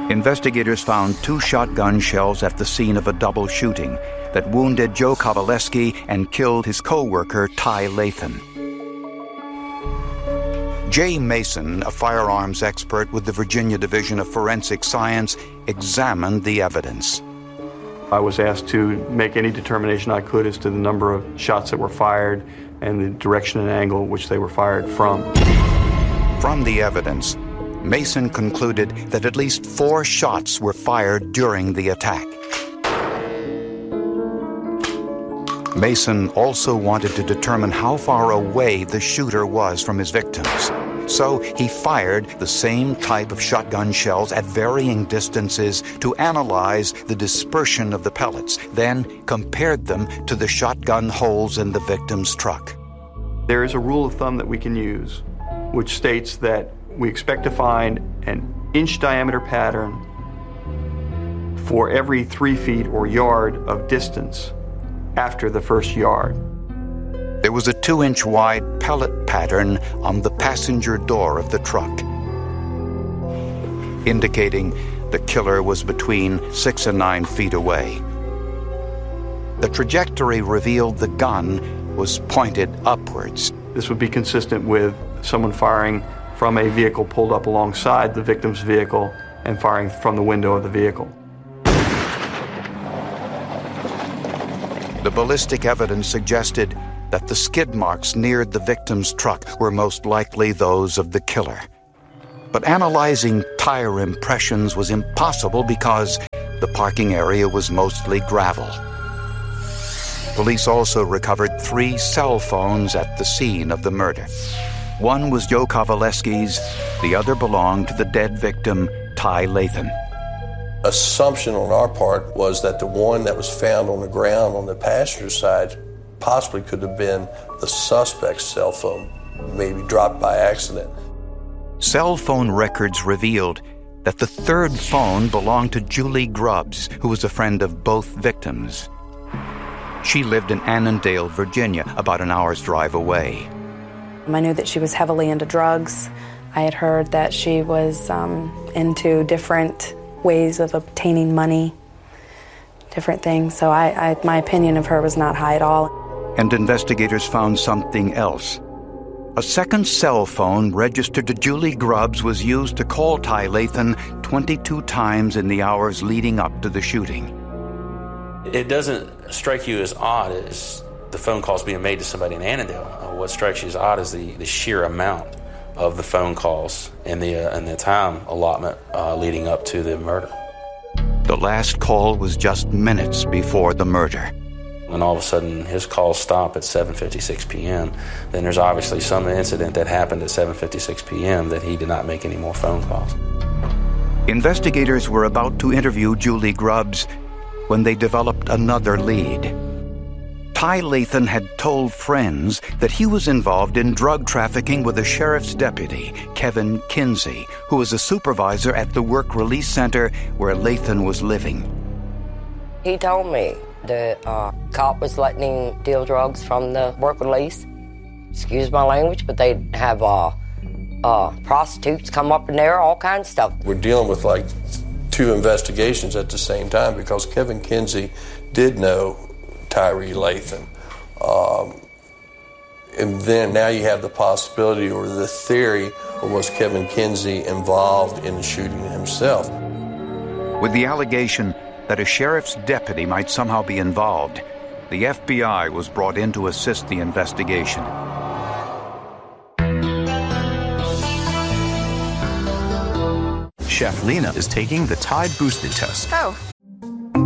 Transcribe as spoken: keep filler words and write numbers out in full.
Investigators found two shotgun shells at the scene of a double shooting that wounded Joe Kowaleski and killed his co-worker, Ty Lathan. Jay Mason, a firearms expert with the Virginia Division of Forensic Science, examined the evidence. I was asked to make any determination I could as to the number of shots that were fired and the direction and angle which they were fired from. From the evidence, Mason concluded that at least four shots were fired during the attack. Mason also wanted to determine how far away the shooter was from his victims. So he fired the same type of shotgun shells at varying distances to analyze the dispersion of the pellets, then compared them to the shotgun holes in the victim's truck. There is a rule of thumb that we can use, which states that we expect to find an inch diameter pattern for every three feet or yard of distance after the first yard. There was a two-inch wide pellet pattern on the passenger door of the truck, indicating the killer was between six and nine feet away. The trajectory revealed the gun was pointed upwards. This would be consistent with someone firing from a vehicle pulled up alongside the victim's vehicle and firing from the window of the vehicle. The ballistic evidence suggested that the skid marks near the victim's truck were most likely those of the killer. But analyzing tire impressions was impossible because the parking area was mostly gravel. Police also recovered three cell phones at the scene of the murder. One was Joe Kowaleski's, the other belonged to the dead victim, Ty Lathan. Assumption on our part was that the one that was found on the ground on the passenger side possibly could have been the suspect's cell phone, maybe dropped by accident. Cell phone records revealed that the third phone belonged to Julie Grubbs, who was a friend of both victims. She lived in Annandale, Virginia, about an hour's drive away. I knew that she was heavily into drugs. I had heard that she was um, into different ways of obtaining money, different things. So I, I, my opinion of her was not high at all. And investigators found something else. A second cell phone registered to Julie Grubbs was used to call Ty Lathan twenty-two times in the hours leading up to the shooting. It doesn't strike you as odd as the phone calls being made to somebody in Annandale. Uh, what strikes you as odd is the, the sheer amount of the phone calls and the, uh, and the time allotment uh, leading up to the murder. The last call was just minutes before the murder. And all of a sudden his calls stop at seven fifty-six p.m. Then there's obviously some incident that happened at seven fifty-six p.m. that he did not make any more phone calls. Investigators were about to interview Julie Grubbs when they developed another lead. Ty Lathan had told friends that he was involved in drug trafficking with a sheriff's deputy, Kevin Kinsey, who was a supervisor at the work release center where Lathan was living. He told me the uh, cop was letting him deal drugs from the work release. Excuse my language, but they'd have uh, uh, prostitutes come up in there, all kinds of stuff. We're dealing with like two investigations at the same time because Kevin Kinsey did know Tyree Lathan. Um, and then now you have the possibility or the theory, or was Kevin Kinsey involved in the shooting himself? With the allegation that a sheriff's deputy might somehow be involved, the F B I was brought in to assist the investigation. Chef Lena is taking the Tide Boosted test. Oh,